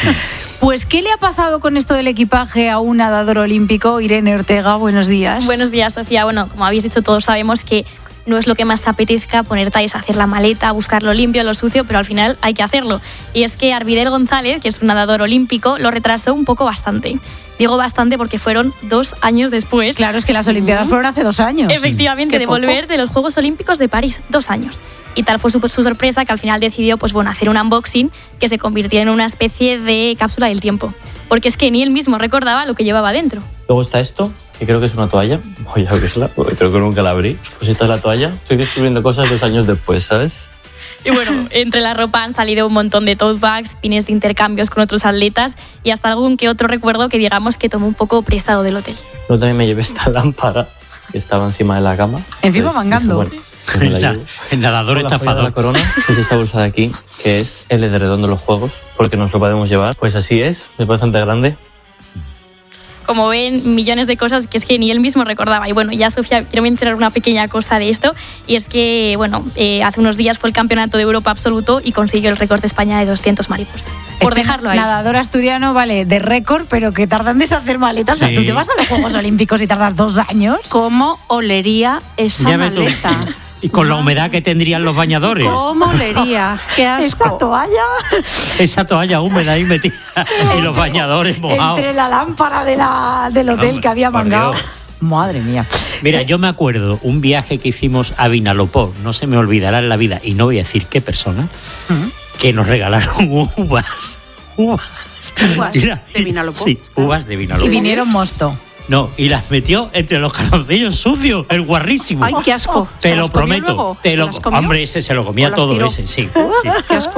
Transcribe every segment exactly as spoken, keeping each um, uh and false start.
Pues, ¿qué le ha pasado con esto del equipaje a un nadador olímpico? Irene Ortega, buenos días. Buenos días, Sofía. Bueno, como habéis dicho, todos sabemos que no es lo que más te apetezca ponerte a deshacer la maleta, buscar lo limpio, lo sucio, pero al final hay que hacerlo. Y es que Arvidel González, que es un nadador olímpico, lo retrasó un poco bastante. Digo bastante porque fueron dos años después. Claro, es que las Olimpiadas fueron hace dos años. Efectivamente, de volver de los Juegos Olímpicos de París, dos años. Y tal fue su, su sorpresa que al final decidió pues, bueno, hacer un unboxing que se convirtió en una especie de cápsula del tiempo. Porque es que ni él mismo recordaba lo que llevaba dentro. Luego está esto, que creo que es una toalla. Voy a abrirla, porque creo que nunca la abrí. Pues esta es la toalla. Estoy descubriendo cosas dos años después, ¿sabes? Y bueno, entre la ropa han salido un montón de tote bags, pines de intercambios con otros atletas y hasta algún que otro recuerdo que digamos que tomó un poco prestado del hotel. Luego también me llevé esta lámpara que estaba encima de la cama. Encima pues, mangando. Pues, bueno, la, el nadador estafador. La corona, que es esta bolsa de aquí, que es L de redondo los juegos, porque nos lo podemos llevar. Pues así es, es bastante grande. Como ven, millones de cosas que es que ni él mismo recordaba. Y bueno, ya Sofía, quiero mencionar una pequeña cosa de esto, y es que, bueno, eh, hace unos días fue el Campeonato de Europa Absoluto y consiguió el récord de España de doscientos mariposas. Por este dejarlo ahí. Nadador asturiano, vale, de récord, pero que tardan en deshacer maletas. Sí. O sea, tú te vas a los Juegos Olímpicos y tardas dos años. ¿Cómo olería esa ya maleta? Y con la humedad que tendrían los bañadores. ¿Cómo olería? ¡Qué asco! Esa toalla. Esa toalla húmeda ahí metida. Y los bañadores mojados. Entre la lámpara de la, del hotel Hombre, que había mangado. Madre mía. Mira, yo me acuerdo un viaje que hicimos a Vinalopó, no se me olvidará en la vida, y no voy a decir qué persona, uh-huh. que nos regalaron uvas. Uvas. ¿Uvas Mira, de Vinalopó? Sí, uvas de Vinalopó. Y vinieron mosto. No, y las metió entre los calzoncillos sucios, el guarrísimo. ¡Ay, qué asco! Te lo prometo. Te lo, hombre, ese se lo comía todo, tiró? ese, sí. sí. ¡Qué asco!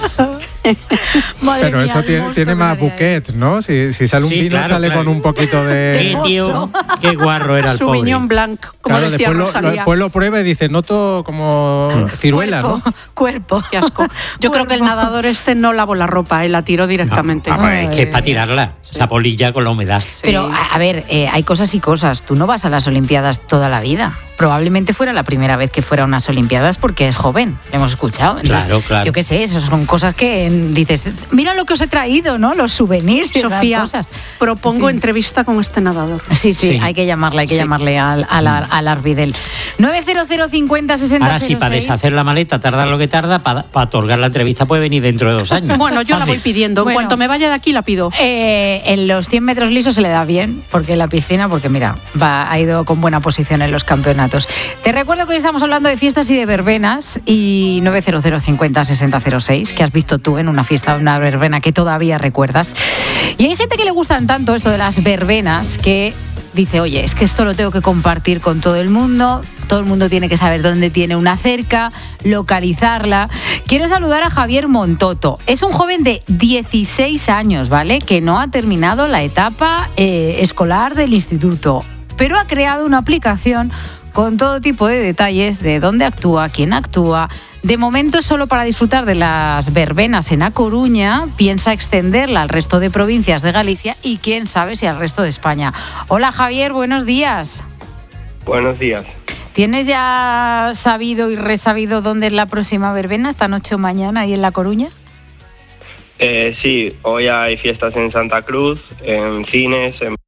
Pero mía, eso tiene, tiene más bouquet, ¿no? Si, si sale sí, un vino, sí, claro, sale claro. con un poquito de... ¡Qué tío! ¡Qué guarro era el pobre! Sauvignon Blanc, como claro, decía después Rosalía. Lo, después lo prueba y dice, noto como ciruela, cuerpo, ¿no? Cuerpo. ¡Qué asco! Yo cuerpo. creo que el nadador este no lavó la ropa, él la tiró directamente. No, es que es para tirarla, sí. esa polilla con la humedad. Sí. Pero, a, a ver, eh, hay cosas y cosas. Tú no vas a las Olimpiadas toda la vida. Probablemente fuera la primera vez que fuera a unas Olimpiadas porque es joven, hemos escuchado. Entonces, claro, claro. Yo qué sé, esas son cosas que dices, mira lo que os he traído, ¿no? Los souvenirs y Sofía, esas cosas. propongo sí. entrevista con este nadador. Sí, sí, sí. hay que llamarle, hay que sí. llamarle al, al, al Arvidel. nueve cero cero cincuenta sesenta Ahora sí, para deshacer la maleta, tardar lo que tarda, para, para otorgar la entrevista puede venir dentro de dos años. Bueno, yo Fácil. la voy pidiendo. En bueno, cuanto me vaya de aquí, la pido. Eh, en los cien metros lisos se le da bien, porque la piscina, porque mira, va, ha ido con buena posición en los campeonatos. Te recuerdo que hoy estamos hablando de fiestas y de verbenas y nueve cero cero cincuenta sesenta cero seis, que has visto tú en una fiesta, una verbena que todavía recuerdas. Y hay gente que le gustan tanto esto de las verbenas que dice, oye, es que esto lo tengo que compartir con todo el mundo, todo el mundo tiene que saber dónde tiene una cerca, localizarla. Quiero saludar a Javier Montoto. Es un joven de dieciséis años, ¿vale? Que no ha terminado la etapa eh, escolar del instituto, pero ha creado una aplicación con todo tipo de detalles de dónde actúa, quién actúa. De momento es solo para disfrutar de las verbenas en A Coruña, piensa extenderla al resto de provincias de Galicia y quién sabe si al resto de España. Hola Javier, buenos días. Buenos días. ¿Tienes ya sabido y resabido dónde es la próxima verbena, esta noche o mañana ahí en La Coruña? Eh, sí, hoy hay fiestas en Santa Cruz, en cines, en